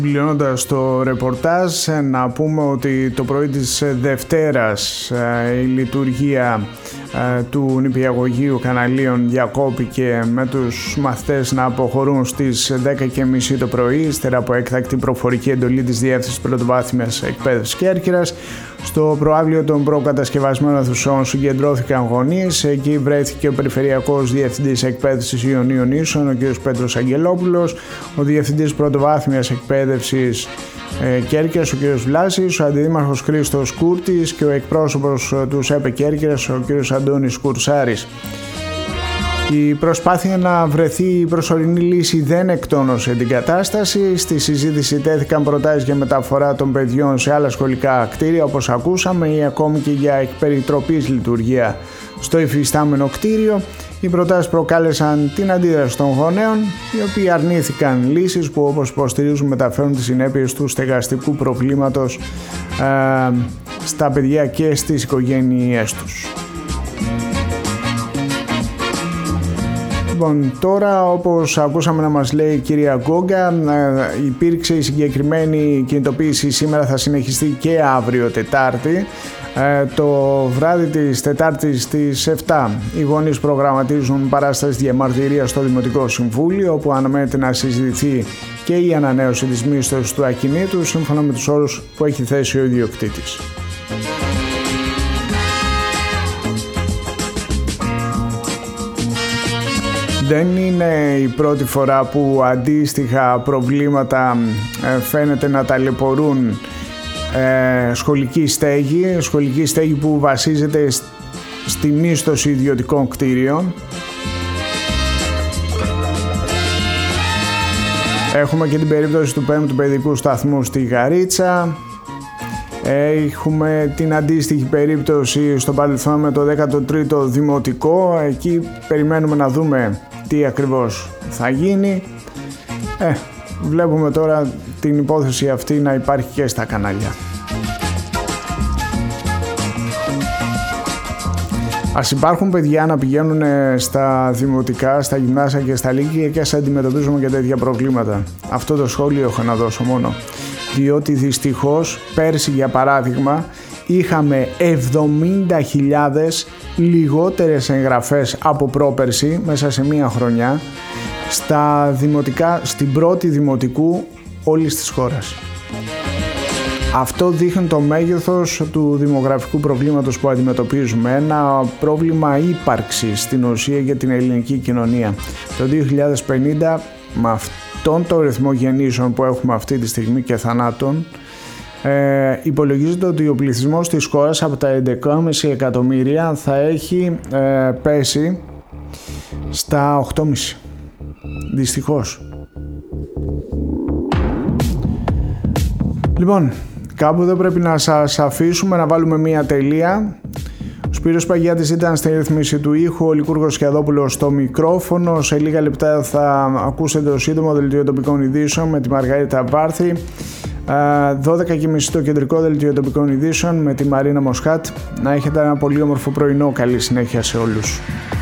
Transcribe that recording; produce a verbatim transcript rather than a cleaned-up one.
Συμπληρώνοντας το ρεπορτάζ, να πούμε ότι το πρωί της Δευτέρας η λειτουργία του νηπιαγωγείου Καναλίων διακόπηκε με τους μαθητές να αποχωρούν στις δέκα και μισή το πρωί, ύστερα από έκτακτη προφορική εντολή της Διεύθυνσης Πρωτοβάθμιας Εκπαίδευσης Κέρκυρας. Στο προαύλιο των προκατασκευασμένων αιθουσών συγκεντρώθηκαν γονείς. Εκεί βρέθηκε ο Περιφερειακός Διευθυντής Εκπαίδευσης Ιωνίων Ίσων, ο κ. Πέτρος Αγγελόπουλος, ο Διευθυντής Πρωτοβάθμιας Εκπαίδευσης ε, Κέρκυρας, ο κ. Βλάσης, ο Αντιδήμαρχος Χρήστος Κούρτης και ο εκπρόσωπος του ΣΕΠΕ Κέρκυρας, ο κ. Αντώνης Κουρσάρης. Η προσπάθεια να βρεθεί η προσωρινή λύση δεν εκτόνωσε την κατάσταση. Στη συζήτηση τέθηκαν προτάσεις για μεταφορά των παιδιών σε άλλα σχολικά κτίρια, όπως ακούσαμε, ή ακόμη και για εκπεριτροπής λειτουργία στο υφιστάμενο κτίριο. Οι προτάσεις προκάλεσαν την αντίδραση των γονέων, οι οποίοι αρνήθηκαν λύσεις που, όπως υποστηρίζουν, μεταφέρουν τις συνέπειες του στεγαστικού προβλήματος ε, στα παιδιά και στις οικογένειές τους. Λοιπόν, τώρα, όπως ακούσαμε να μας λέει η κυρία Γκόγκα, υπήρξε η συγκεκριμένη κινητοποίηση σήμερα, θα συνεχιστεί και αύριο Τετάρτη. Το βράδυ της Τετάρτης στις επτά οι γονείς προγραμματίζουν παράσταση διαμαρτυρίας στο Δημοτικό Συμβούλιο, όπου αναμένεται να συζητηθεί και η ανανέωση της μίσθωσης του ακινήτου σύμφωνα με τους όρους που έχει θέσει ο ιδιοκτήτης. Δεν είναι η πρώτη φορά που αντίστοιχα προβλήματα φαίνεται να ταλαιπωρούν ε, σχολική στέγη, σχολική στέγη που βασίζεται στη μίσθωση ιδιωτικών κτίριων. Έχουμε και την περίπτωση του πέμπτου παιδικού σταθμού στη Γαρίτσα. Έχουμε την αντίστοιχη περίπτωση στο παρελθόν με το δέκατο τρίτο Δημοτικό. Εκεί περιμένουμε να δούμε τι ακριβώς θα γίνει. Ε, βλέπουμε τώρα την υπόθεση αυτή να υπάρχει και στα κανάλια. Ας υπάρχουν παιδιά να πηγαίνουν στα δημοτικά, στα γυμνάσια και στα λύκεια και ας αντιμετωπίζουμε και τέτοια προβλήματα. Αυτό το σχόλιο έχω να δώσω μόνο. Διότι δυστυχώς πέρσι, για παράδειγμα, είχαμε εβδομήντα χιλιάδες λιγότερες εγγραφές από πρόπερσι μέσα σε μία χρονιά στα δημοτικά, στην πρώτη δημοτικού όλης της χώρας. Αυτό δείχνει το μέγεθος του δημογραφικού προβλήματος που αντιμετωπίζουμε. Ένα πρόβλημα ύπαρξης στην ουσία για την ελληνική κοινωνία. Το δύο χιλιάδες πενήντα, με αυτόν τον ρυθμό γεννήσεων που έχουμε αυτή τη στιγμή και θανάτων, ε, υπολογίζεται ότι ο πληθυσμός της χώρας από τα έντεκα κόμμα πέντε εκατομμύρια θα έχει ε, πέσει στα οκτώ κόμμα πέντε. Δυστυχώς. Λοιπόν, κάπου εδώ πρέπει να σας αφήσουμε, να βάλουμε μία τελεία. Ο Σπύρος Παγιάτης ήταν στη ρύθμιση του ήχου, ο Λικούργος Σκιαδόπουλος στο μικρόφωνο. Σε λίγα λεπτά θα ακούσετε το σύντομο δελτίο τοπικών ειδήσεων με τη Μαργαρίτα Βάρθη. δώδεκα και μισή το κεντρικό δελτίο τοπικών ειδήσεων με τη Μαρίνα Μοσχάτ. Να έχετε ένα πολύ όμορφο πρωινό. Καλή συνέχεια σε όλους.